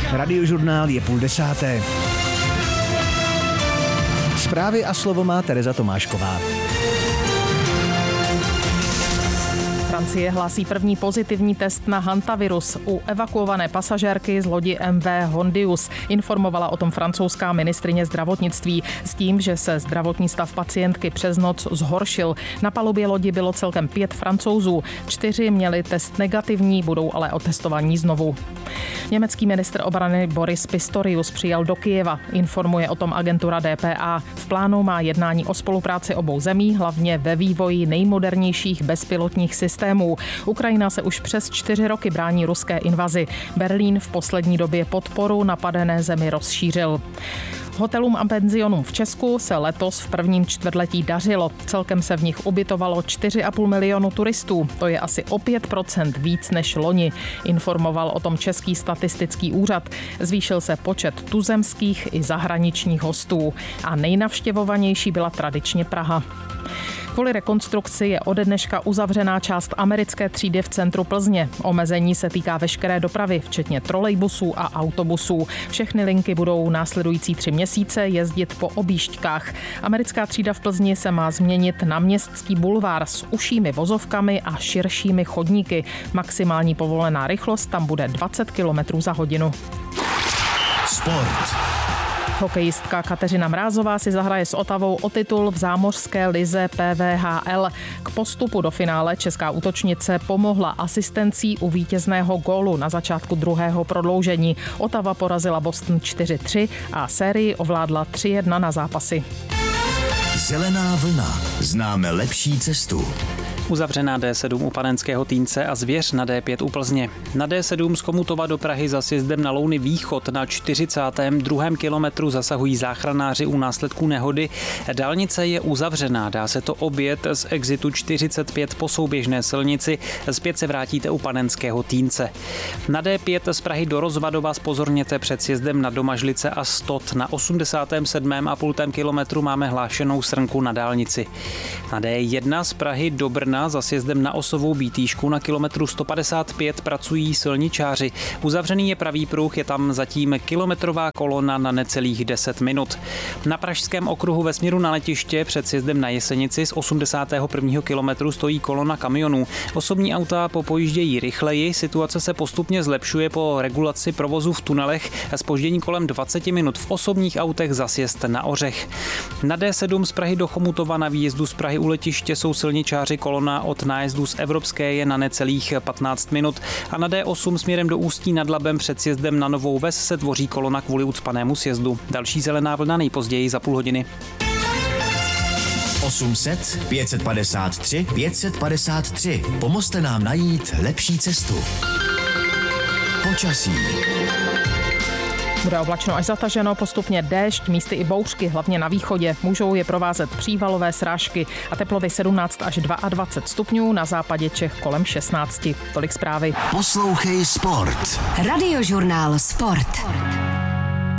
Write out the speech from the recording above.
Radiožurnál je 9:30. Zprávy a slovo má Tereza Tomášková. Francie hlásí první pozitivní test na hantavirus u evakuované pasažérky z lodi MV Hondius. Informovala o tom francouzská ministryně zdravotnictví s tím, že se zdravotní stav pacientky přes noc zhoršil. Na palubě lodi bylo celkem 5 Francouzů. 4 měli test negativní, budou ale otestovaní znovu. Německý ministr obrany Boris Pistorius přijel do Kyjeva. Informuje o tom agentura DPA. V plánu má jednání o spolupráci obou zemí, hlavně ve vývoji nejmodernějších bezpilotních systémů. Ukrajina se už přes 4 roky brání ruské invazi. Berlín v poslední době podporu napadené zemi rozšířil. Hotelům a penzionům v Česku se letos v prvním čtvrtletí dařilo. Celkem se v nich ubytovalo 4,5 milionu turistů. To je asi o 5% víc než loni, informoval o tom Český statistický úřad. Zvýšil se počet tuzemských i zahraničních hostů. A nejnavštěvovanější byla tradičně Praha. Kvůli rekonstrukci je ode dneška uzavřená část americké třídy v centru Plzně. Omezení se týká veškeré dopravy, včetně trolejbusů a autobusů. Všechny linky budou následující 3 měsíce jezdit po objížďkách. Americká třída v Plzni se má změnit na městský bulvár s užšími vozovkami a širšími chodníky. Maximální povolená rychlost tam bude 20 km za hodinu. Sport. Hokejistka Kateřina Mrázová si zahraje s Otavou o titul v zámořské lize PVHL. K postupu do finále česká útočnice pomohla asistencí u vítězného gólu na začátku druhého prodloužení. Otava porazila Boston 4-3 a sérii ovládla 3-1 na zápasy. Zelená vlna. Známe lepší cestu. Uzavřená D7 u Panenského Týnce a Zvěř na D5 u Plzně. Na D7 z Chomutova do Prahy za sjezdem na Louny Východ na 42. kilometru zasahují záchranáři u následků nehody. Dálnice je uzavřená, dá se to objet z exitu 45 po souběžné silnici. Zpět se vrátíte u Panenského Týnce. Na D5 z Prahy do Rozvadova zpozorněte před sjezdem na Domažlice a Stot. Na 87,5 kilometru máme hlášenou srnku na dálnici. Na D1 z Prahy do Brna za sjezdem na Osovou Bítýšku na kilometru 155 pracují silničáři. Uzavřený je pravý pruh, je tam zatím kilometrová kolona na necelých 10 minut. Na Pražském okruhu ve směru na letiště před sjezdem na Jesenici z 81. kilometru stojí kolona kamionů. Osobní auta popojíždějí rychleji, situace se postupně zlepšuje po regulaci provozu v tunelech a zpoždění kolem 20 minut v osobních autech za sjezd na Ořech. Na D7 z Prahy do Chomutova na výjezdu z Prahy u letiště jsou silničáři, kolona od nájezdu z Evropské je na necelých 15 minut a na D8 směrem do Ústí nad Labem před sjezdem na Novou Ves se tvoří kolona kvůli ucpanému sjezdu. Další zelená vlna nejpozději za půl hodiny. 800 553 553. Pomozte nám najít lepší cestu. Počasí. Bude oblačno až zataženo, postupně déšť, místy i bouřky, hlavně na východě. Můžou je provázet přívalové srážky a teploty 17 až 22 stupňů, na západě Čech kolem 16. Tolik zprávy. Poslouchej Sport. Radiožurnál Sport.